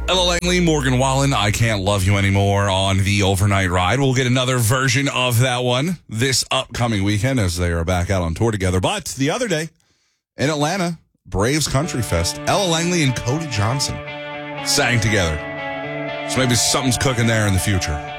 Ella Langley, Morgan Wallen, I Can't Love You Anymore on the overnight ride. We'll get another version of that one this upcoming weekend as they are back out on tour together. But the other day in Atlanta, Braves Country Fest, Ella Langley and Cody Johnson sang together. So maybe something's cooking there in the future.